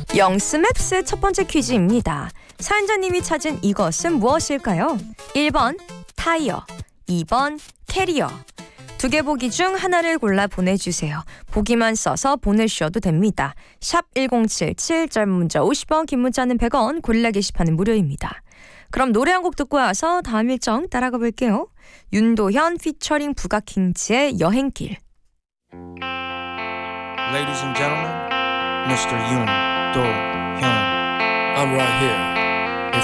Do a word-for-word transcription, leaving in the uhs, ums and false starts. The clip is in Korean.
영스맵스 첫 번째 퀴즈입니다. 사연자님이 찾은 이것은 무엇일까요? 일 번 타이어, 이 번 캐리어. 두 개 보기 중 하나를 골라 보내주세요. 보기만 써서 보내주셔도 됩니다. 샵 일공칠칠, 짧은 문자 오십 원, 긴 문자는 백 원, 고릴라 게시판은 무료입니다. 그럼 노래 한 곡 듣고 와서 다음 일정 따라가 볼게요. 윤도현 피처링 부가킹즈의 여행길. Ladies and gentlemen, 미스터 윤도현. I'm right here.